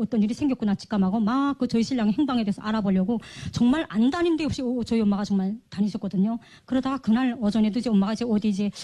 어떤 일이 생겼구나 직감하고 막 그 저희 신랑의 행방에 대해서 알아보려고 정말 안 다닌 데 없이 저희 엄마가 정말 다니셨거든요. 그러다가 그날 오전에도 이제 엄마가 이제 어디 이제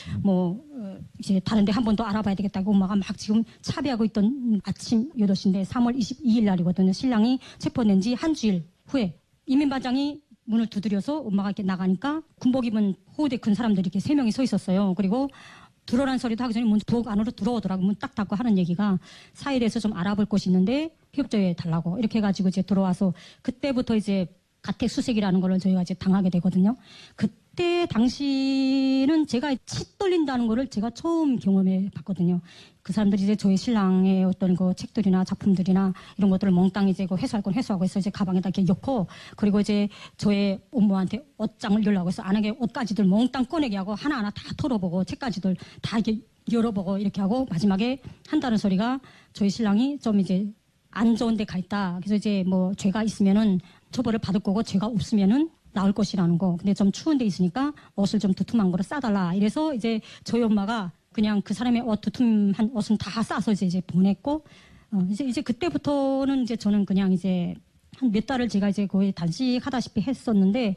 이제 다른 데 한 번 더 알아봐야 되겠다고 엄마가 막 지금 차비하고 있던 아침 8시인데 3월 22일 날이거든요. 신랑이 체포된 지 한 주일 후에 이민반장이 문을 두드려서 엄마가 이렇게 나가니까 군복 입은 호우대 큰 사람들이 이렇게 3명이 서 있었어요. 그리고 들어란 소리도 하기 전에 문 부엌 안으로 들어오더라고. 문 딱 닫고 하는 얘기가 사회에 대해서 좀 알아볼 곳이 있는데 협조해 달라고 이렇게 해가지고 이제 들어와서 그때부터 이제 가택수색이라는 거를 저희가 이제 당하게 되거든요. 그때 당시는 제가 치 떨린다는 거를 제가 처음 경험해 봤거든요. 그 사람들이 이제 저희 신랑의 어떤 그 책들이나 작품들이나 이런 것들을 몽땅 이제 그 회수할 건 회수하고 해서 이제 가방에다 이렇게 넣고 그리고 이제 저의 업무한테 옷장을 열라고 해서 안에 옷까지들 몽땅 꺼내게 하고 하나하나 다 털어보고 책까지들 다 이렇게 열어보고 이렇게 하고 마지막에 한다는 소리가 저희 신랑이 좀 이제 안 좋은 데 가 있다. 그래서 이제 뭐 죄가 있으면은 처벌을 받을 거고 죄가 없으면은 나올 것이라는 거. 근데 좀 추운 데 있으니까 옷을 좀 두툼한 거로 싸달라. 이래서 이제 저희 엄마가 그냥 그 사람의 옷 두툼한 옷은 다 싸서 이제 보냈고 이제 그때부터는 이제 저는 그냥 이제 한 몇 달을 제가 이제 거의 단식하다시피 했었는데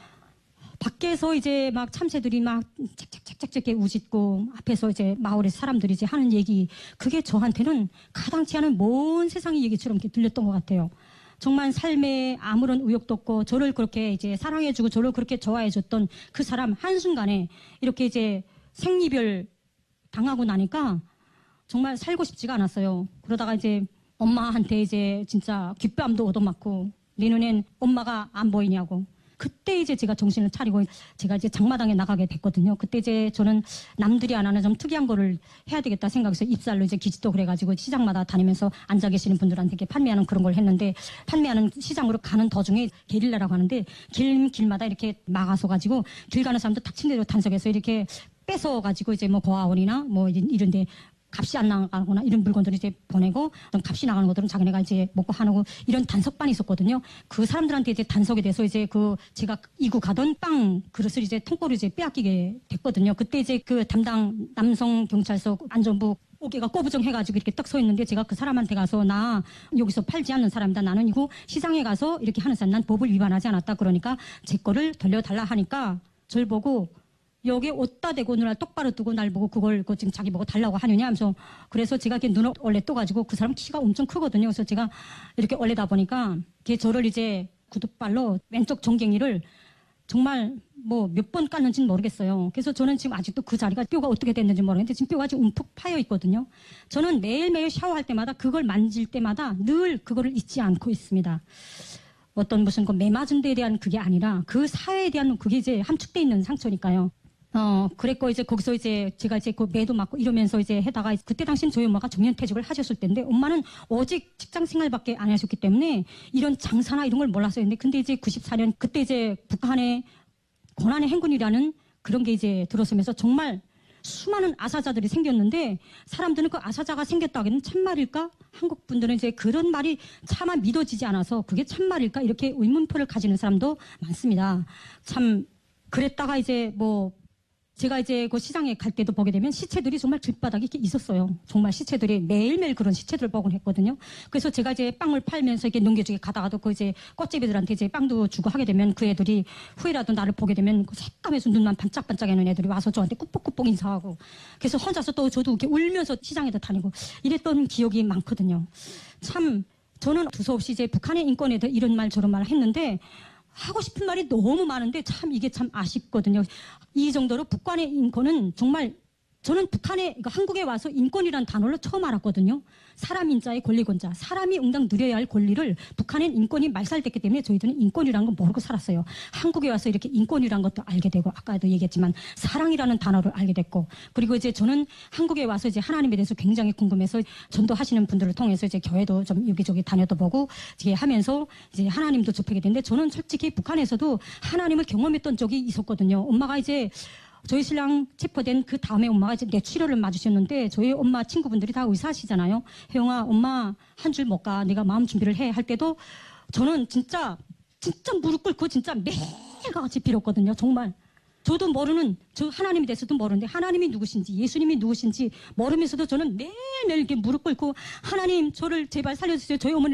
밖에서 이제 막 참새들이 막 책책책책책 우짖고 앞에서 이제 마을의 사람들이 이제 하는 얘기 그게 저한테는 가당치 않은 먼 세상의 얘기처럼 이렇게 들렸던 것 같아요. 정말 삶에 아무런 의욕도 없고 저를 그렇게 이제 사랑해주고 저를 그렇게 좋아해줬던 그 사람 한순간에 이렇게 이제 생이별 당하고 나니까 정말 살고 싶지가 않았어요. 그러다가 이제 엄마한테 이제 진짜 귓뺨도 얻어맞고 내 눈엔 엄마가 안 보이냐고. 그때 이제 제가 정신을 차리고 제가 이제 장마당에 나가게 됐거든요. 그때 이제 저는 남들이 안 하는 좀 특이한 거를 해야 되겠다 생각해서 입살로 이제 기지도 그래가지고 시장마다 다니면서 앉아 계시는 분들한테 이렇게 판매하는 그런 걸 했는데 판매하는 시장으로 가는 도중에 게릴라라고 하는데 길마다 이렇게 막아서 가지고 길 가는 사람들 닥친 대로 단속해서 이렇게 뺏어가지고 이제 뭐 고아원이나 뭐 이런데 값이 안 나가거나 이런 물건들을 이제 보내고 값이 나가는 것들은 자기네가 이제 먹고 하고 이런 단속반이 있었거든요. 그 사람들한테 이제 단속에 대해서 이제 그 제가 이구 가던 빵 그릇을 이제 통째로 이제 빼앗기게 됐거든요. 그때 이제 그 담당 남성 경찰서 안전부 어깨가 꼬부정해가지고 이렇게 딱 서 있는데 제가 그 사람한테 가서 나 여기서 팔지 않는 사람이다. 나는 이거 시장에 가서 이렇게 하는 사람 난 법을 위반하지 않았다. 그러니까 제 거를 돌려달라 하니까 절 보고 여기 옷다 대고 눈을 똑바로 뜨고 날 보고 그걸 지금 자기 보고 달라고 하느냐 하면서 그래서 제가 이렇게 눈을 원래 떠가지고 그 사람 키가 엄청 크거든요. 그래서 제가 이렇게 원래다 보니까 걔 저를 이제 구두발로 왼쪽 정갱이를 정말 뭐 몇 번 깠는지는 모르겠어요. 그래서 저는 지금 아직도 그 자리가 뼈가 어떻게 됐는지 모르겠는데 지금 뼈가 지금 움푹 파여 있거든요. 저는 매일매일 샤워할 때마다 그걸 만질 때마다 늘 그거를 잊지 않고 있습니다. 어떤 무슨 그 매 맞은 데에 대한 그게 아니라 그 사회에 대한 그게 이제 함축돼 있는 상처니까요. 그랬고 이제 거기서 이제 제가 이제 그 매도 맞고 이러면서 이제 해다가 그때 당시엔 저희 엄마가 정년퇴직을 하셨을 때인데 엄마는 오직 직장 생활밖에 안 하셨기 때문에 이런 장사나 이런 걸 몰랐어요. 근데 이제 94년 그때 이제 북한의 고난의 행군이라는 그런 게 이제 들어서면서 정말 수많은 아사자들이 생겼는데 사람들은 그 아사자가 생겼다 하기는 참말일까? 한국 분들은 이제 그런 말이 차마 믿어지지 않아서 그게 참말일까? 이렇게 의문표를 가지는 사람도 많습니다. 참 그랬다가 이제 뭐 제가 이제 그 시장에 갈 때도 보게 되면 시체들이 정말 길바닥에 이렇게 있었어요. 정말 시체들이 매일매일 그런 시체들을 보곤 했거든요. 그래서 제가 이제 빵을 팔면서 이렇게 넘겨주게 가다가도 그 이제 꽃제비들한테 이제 빵도 주고 하게 되면 그 애들이 후에라도 나를 보게 되면 그 새까매서 눈만 반짝반짝 하는 애들이 와서 저한테 꾸벅꾸벅 인사하고 그래서 혼자서 또 저도 이렇게 울면서 시장에도 다니고 이랬던 기억이 많거든요. 참 저는 두서없이 이제 북한의 인권에 대해 이런 말 저런 말 했는데 하고 싶은 말이 너무 많은데 참 이게 참 아쉽거든요. 이 정도로 북한의 인권은 정말 저는 한국에 와서 인권이라는 단어를 처음 알았거든요. 사람 인자의 권리권자, 사람이 응당 누려야 할 권리를 북한엔 인권이 말살됐기 때문에 저희들은 인권이라는 걸 모르고 살았어요. 한국에 와서 이렇게 인권이라는 것도 알게 되고 아까도 얘기했지만 사랑이라는 단어를 알게 됐고 그리고 이제 저는 한국에 와서 이제 하나님에 대해서 굉장히 궁금해서 전도하시는 분들을 통해서 이제 교회도 좀 여기저기 다녀도 보고 이제 하면서 이제 하나님도 접하게 됐는데 저는 솔직히 북한에서도 하나님을 경험했던 적이 있었거든요. 엄마가 이제 저희 신랑 체포된 그 다음에 엄마가 이제 뇌출혈을 맞으셨는데 저희 엄마 친구분들이 다 의사시잖아요. 혜영아, 엄마 한 줄 못 가. 내가 마음 준비를 해. 할 때도 저는 진짜 무릎 꿇고 진짜 매일같이 빌었거든요. 정말. 저도 모르는, 저 하나님에 대해서도 모르는데 하나님이 누구신지 예수님이 누구신지 모르면서도 저는 매일매일 이렇게 무릎 꿇고 하나님 저를 제발 살려주세요. 저희 어머니